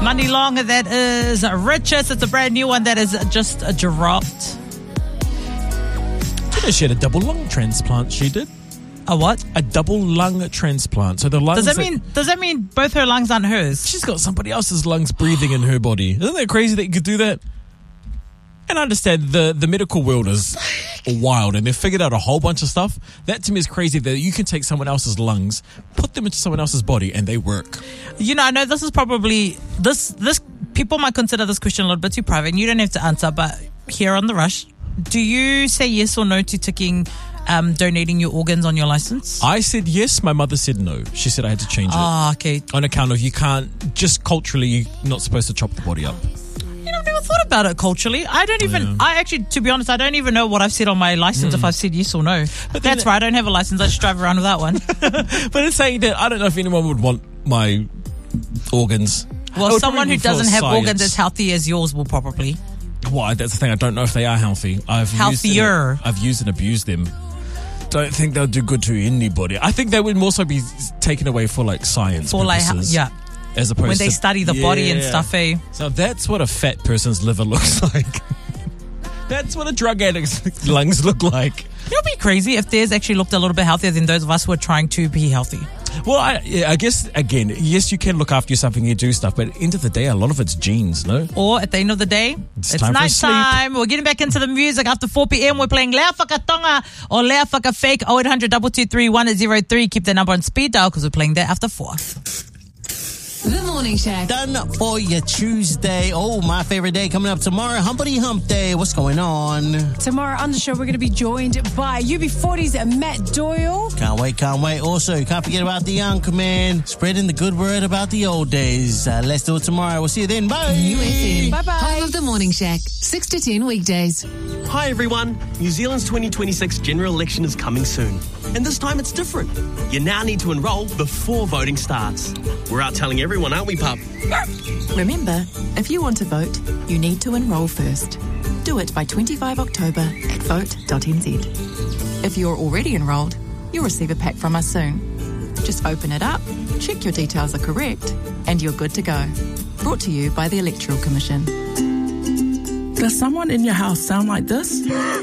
Money Long, that is Richest. It's a brand new one that is just dropped. You know, she had a double lung transplant, she did. A what? A double lung transplant. So the lungs... Does that mean both her lungs aren't hers? She's got somebody else's lungs breathing in her body. Isn't that crazy that you could do that? And I understand the medical world is wild and they've figured out a whole bunch of stuff. That to me is crazy that you can take someone else's lungs, put them into someone else's body and they work. You know, I know this is probably... This people might consider this question a little bit too private and you don't have to answer, but here on The Rush, do you say yes or no to ticking... donating your organs on your license? I said yes. My mother said no. She said I had to change it. Okay. On account of you can't, just culturally, you're not supposed to chop the body up. You know, I've never thought about it culturally. I actually, to be honest, I don't even know what I've said on my license if I've said yes or no. But that's right, I don't have a license. I just drive around without one. But it's saying that I don't know if anyone would want my organs. Well, someone who doesn't have organs as healthy as yours will probably. Well, that's the thing. I don't know if they are healthy. I've used and abused them. Don't think they'll do good to anybody. I think they would more so be taken away for like science purposes. As opposed when they to, study the body and stuff, eh? So that's what a fat person's liver looks like. That's what a drug addict's lungs look like. It would be crazy if theirs actually looked a little bit healthier than those of us who are trying to be healthy. Well, I guess, again, yes, you can look after yourself and you do stuff, but at the end of the day, a lot of it's genes, no? Or at the end of the day, it's night time. We're getting back into the music after 4 p.m. We're playing Lea Whakatonga or Lea Whakafake, 0800 223 103. Keep the number on speed dial because we're playing that after 4. The Morning Shack. Done for your Tuesday. Oh, my favorite day coming up tomorrow. Humpity Hump Day. What's going on? Tomorrow on the show, we're going to be joined by UB40's Matt Doyle. Can't wait. Also, can't forget about the Anchorman. Spreading the good word about the old days. Let's do it tomorrow. We'll see you then. Bye. UFM. Bye-bye. Home of The Morning Shack. 6 to 10 weekdays. Hi everyone. New Zealand's 2026 general election is coming soon. And this time it's different. You now need to enrol before voting starts. We're out telling everyone, aren't we, pup? Remember, if you want to vote, you need to enrol first. Do it by 25 October at vote.nz. If you're already enrolled, you'll receive a pack from us soon. Just open it up, check your details are correct, and you're good to go. Brought to you by the Electoral Commission. Does someone in your house sound like this?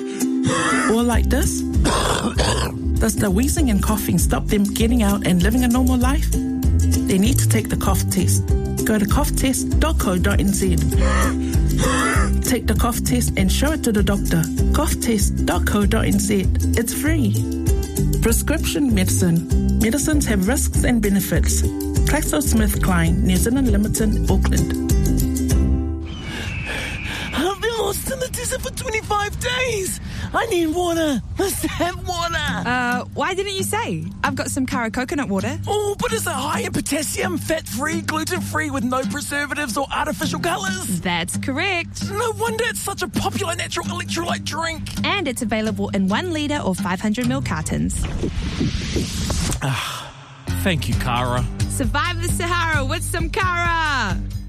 Or like this? Does the wheezing and coughing stop them getting out and living a normal life? They need to take the cough test. Go to coughtest.co.nz. Take the cough test and show it to the doctor. coughtest.co.nz. It's free. Prescription medicine. Medicines have risks and benefits. GlaxoSmithKline, New Zealand Limited, Auckland. I've been lost in the desert for 25 days. I need water. Let's have water. Why didn't you say? I've got some Kara coconut water. Oh, but is it high in potassium, fat-free, gluten-free with no preservatives or artificial colours? That's correct. No wonder it's such a popular natural electrolyte drink. And it's available in 1 litre or 500ml cartons. Thank you, Kara. Survive the Sahara with some Kara.